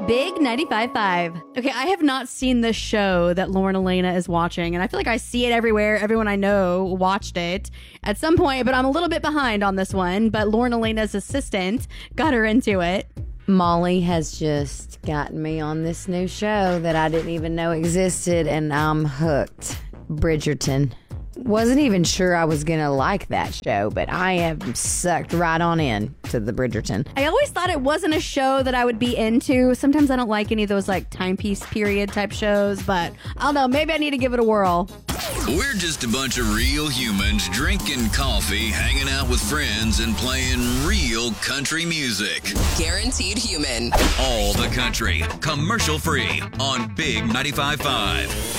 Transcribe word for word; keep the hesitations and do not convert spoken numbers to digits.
Big ninety-five point five. Okay, I have not seen this show that Lauren Elena is watching, and I feel like I see it everywhere. Everyone I know watched it at some point, but I'm a little bit behind on this one. But Lauren Elena's assistant got her into it. Molly has just gotten me on this new show that I didn't even know existed, and I'm hooked. Bridgerton. Wasn't even sure I was going to like that show, but I am sucked right on in to the Bridgerton. I always thought it wasn't a show that I would be into. Sometimes I don't like any of those like timepiece period type shows, but I don't know. Maybe I need to give it a whirl. We're just a bunch of real humans drinking coffee, hanging out with friends, and playing real country music. Guaranteed Human. All the country, commercial free on Big ninety-five point five.